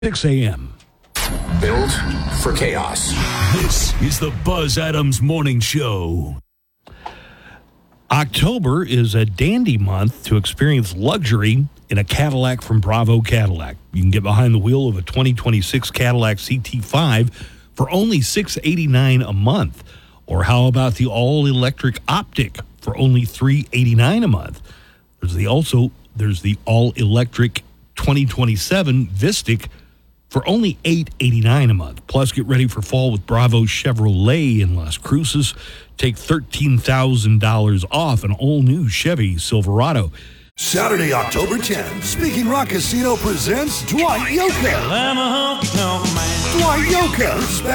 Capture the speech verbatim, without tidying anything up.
six a.m. Built for chaos. This is the Buzz Adams Morning Show. October is a dandy month to experience luxury in a Cadillac from Bravo Cadillac. You can get behind the wheel of a twenty twenty-six Cadillac C T five for only six hundred eighty-nine dollars a month. Or how about the all-electric Optic for only three hundred eighty-nine dollars a month? There's the also there's the all-electric twenty twenty-seven Vistic for only eight hundred eighty-nine dollars a month. Plus, get ready for fall with Bravo Chevrolet in Las Cruces. Take thirteen thousand dollars off an all-new Chevy Silverado. Saturday, October tenth, Speaking Rock Casino presents Dwight Yoakam. Dwight Yoakam.